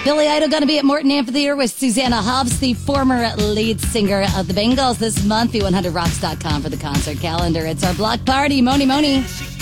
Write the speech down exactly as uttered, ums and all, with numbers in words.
Billy Idol going to be at Morton Amphitheater with Susanna Hobbs, the former lead singer of the Bengals, this month. B one hundred rocks dot com for the concert calendar. It's our block party. Moni Moni.